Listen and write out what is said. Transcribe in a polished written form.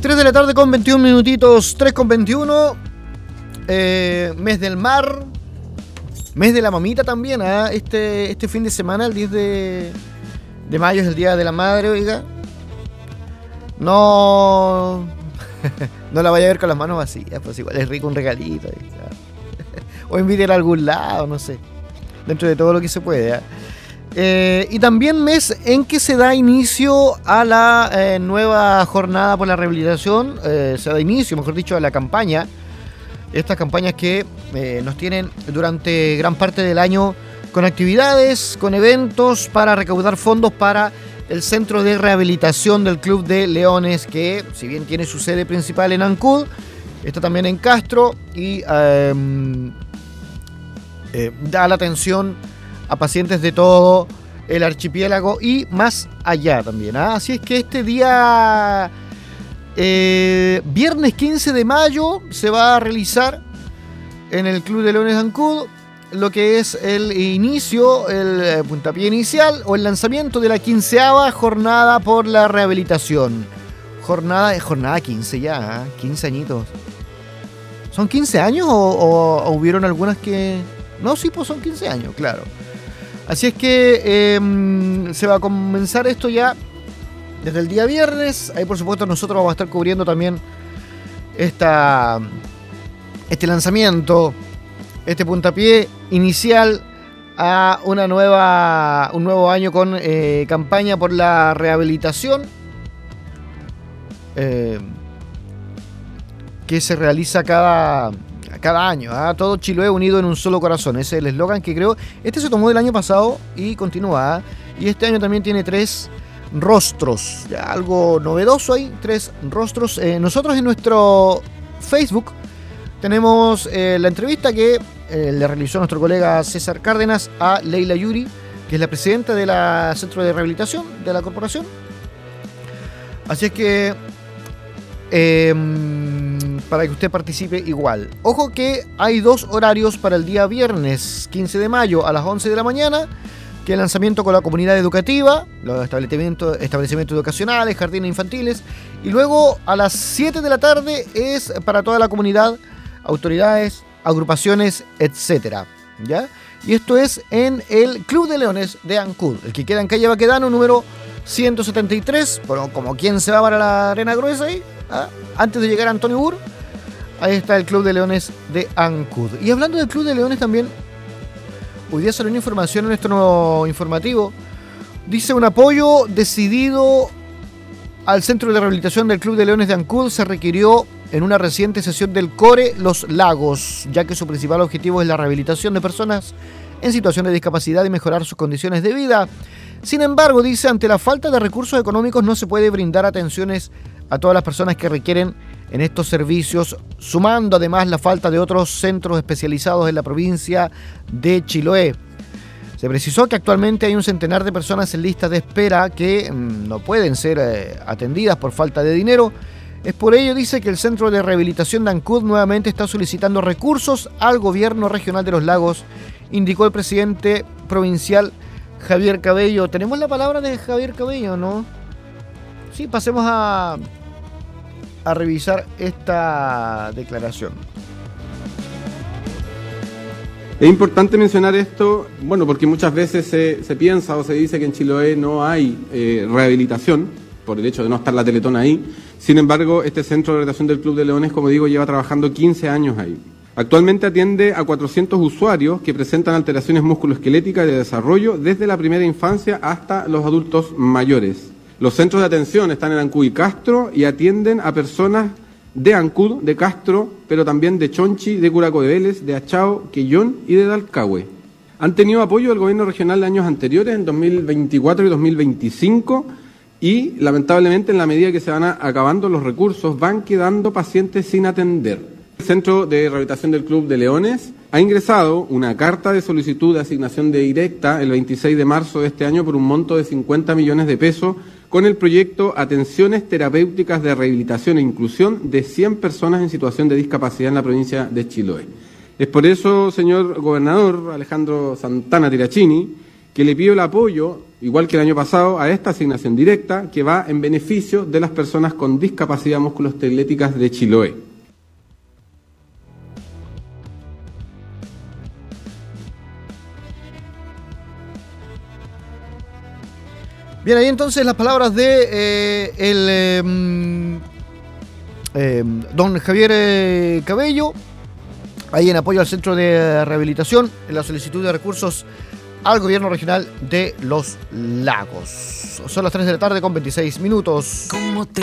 3 de la tarde con 21 minutitos, 3 con 21. Mes del mar, mes de la mamita también. Este fin de semana, el 10 de mayo, es el Día de la Madre, oiga. No la vaya a ver con las manos vacías, pues igual es rico un regalito. O invitar a algún lado, no sé. Dentro de todo lo que se puede. Y también mes en que se da inicio a la nueva jornada por la rehabilitación. Se da inicio, mejor dicho, a la campaña. Estas campañas que nos tienen durante gran parte del año con actividades, con eventos para recaudar fondos para el centro de rehabilitación del Club de Leones, que si bien tiene su sede principal en Ancud, está también en Castro y da la atención a pacientes de todo el archipiélago y más allá también. Así es que este día, viernes 15 de mayo, se va a realizar en el Club de Leones de Ancud lo que es el inicio, el puntapié inicial o el lanzamiento de la 15ª jornada por la rehabilitación. Jornada 15 ya, 15 añitos. ¿Son 15 años o hubieron algunas que...? No, sí, pues son 15 años, claro. Así es que se va a comenzar esto ya desde el día viernes. Ahí, por supuesto, nosotros vamos a estar cubriendo también este lanzamiento, este puntapié inicial a un nuevo año con campaña por la rehabilitación que se realiza cada año. Todo Chiloé unido en un solo corazón. Ese es el eslogan que creo. Este se tomó del año pasado y continúa. Y este año también tiene 3 rostros. Ya, algo novedoso ahí, 3 rostros. Nosotros en nuestro Facebook tenemos la entrevista que le realizó nuestro colega César Cárdenas a Leila Yuri, que es la presidenta del Centro de Rehabilitación de la corporación. Así es que para que usted participe igual. Ojo que hay 2 horarios para el día viernes 15 de mayo a las 11 de la mañana, que es el lanzamiento con la comunidad educativa, los establecimientos educacionales, jardines infantiles, y luego a las 7 de la tarde es para toda la comunidad, autoridades, agrupaciones, etcétera, ¿ya? Y esto es en el Club de Leones de Ancud, el que queda en calle Baquedano, número 173, bueno, como quien se va para la Arena Gruesa ahí, antes de llegar a Antonio Burr, ahí está el Club de Leones de Ancud. Y hablando del Club de Leones también, hoy día salió una información en nuestro informativo, dice: un apoyo decidido al Centro de Rehabilitación del Club de Leones de Ancud se requirió en una reciente sesión del CORE Los Lagos, ya que su principal objetivo es la rehabilitación de personas en situación de discapacidad y mejorar sus condiciones de vida. Sin embargo, dice, ante la falta de recursos económicos no se puede brindar atenciones a todas las personas que requieren en estos servicios, sumando además la falta de otros centros especializados en la provincia de Chiloé. Se precisó que actualmente hay un centenar de personas en lista de espera que no pueden ser atendidas por falta de dinero. Es por ello, dice, que el Centro de Rehabilitación de Ancud nuevamente está solicitando recursos al Gobierno Regional de los Lagos, indicó el presidente provincial Javier Cabello. Tenemos la palabra de Javier Cabello, ¿no? Sí, pasemos a revisar esta declaración. Es importante mencionar esto, bueno, porque muchas veces se piensa o se dice que en Chiloé no hay rehabilitación, por el hecho de no estar la Teletón ahí. Sin embargo, este Centro de Rehabilitación del Club de Leones, como digo, lleva trabajando 15 años ahí. Actualmente atiende a 400 usuarios que presentan alteraciones musculoesqueléticas de desarrollo desde la primera infancia hasta los adultos mayores. Los centros de atención están en Ancud y Castro y atienden a personas de Ancud, de Castro, pero también de Chonchi, de Curaco de Vélez, de Achao, Quellón y de Dalcahue. Han tenido apoyo del gobierno regional de años anteriores, en 2024 y 2025, y lamentablemente en la medida que se van acabando los recursos van quedando pacientes sin atender. El Centro de Rehabilitación del Club de Leones ha ingresado una carta de solicitud de asignación de directa el 26 de marzo de este año por un monto de 50 millones de pesos con el proyecto Atenciones Terapéuticas de Rehabilitación e Inclusión de 100 personas en situación de discapacidad en la provincia de Chiloé. Es por eso, señor gobernador Alejandro Santana Tirachini, que le pido el apoyo igual que el año pasado, a esta asignación directa que va en beneficio de las personas con discapacidad musculoesqueléticas de Chiloé. Bien, ahí entonces las palabras de don Javier Cabello, ahí en apoyo al Centro de Rehabilitación, en la solicitud de recursos al Gobierno Regional de Los Lagos. Son las 3 de la tarde con 26 minutos.